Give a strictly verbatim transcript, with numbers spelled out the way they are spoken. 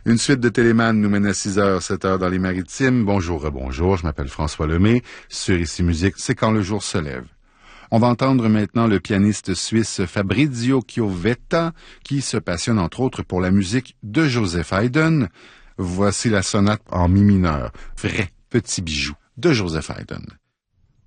Une suite de Téléman nous mène à six heures, sept heures dans les Maritimes. Bonjour, rebonjour, je m'appelle François Lemay. Sur Ici Musique, c'est quand le jour se lève. On va entendre maintenant le pianiste suisse Fabrizio Chiovetta, qui se passionne entre autres pour la musique de Joseph Haydn. Voici la sonate en mi mineur, vrai petit bijou de Joseph Haydn.